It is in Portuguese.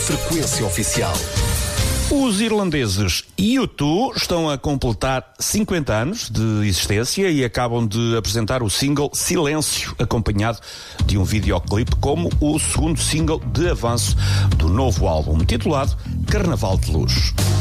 Frequência Oficial. Os irlandeses U2 estão a completar 50 anos de existência e acabam de apresentar o single Silêncio, acompanhado de um videoclipe como o segundo single de avanço do novo álbum, titulado Carnaval de Luz.